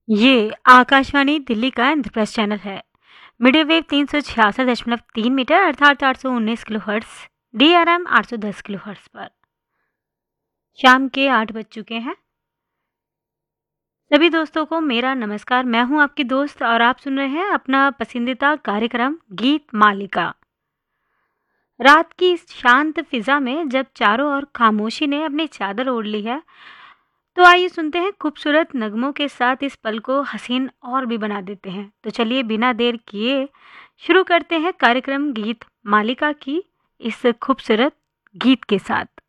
ये आकाशवाणी दिल्ली का इंद्रप्रस्थ चैनल है। मीडियम वेव 366.3 मीटर अर्थात 819 किलोहर्ट्ज, DRM 810 किलोहर्ट्ज पर। शाम के 8 बज चुके हैं। सभी दोस्तों को मेरा नमस्कार। मैं हूं आपकी दोस्त और आप सुन रहे हैं अपना पसंदीदा कार्यक्रम गीत मालिका। रात की इस शांत फिजा में जब चारों ओर खामोशी ने अपनी चादर ओढ़ ली है, तो आइए सुनते हैं खूबसूरत नगमों के साथ इस पल को हसीन और भी बना देते हैं। तो चलिए बिना देर किए शुरू करते हैं कार्यक्रम गीत मालिका की इस खूबसूरत गीत के साथ।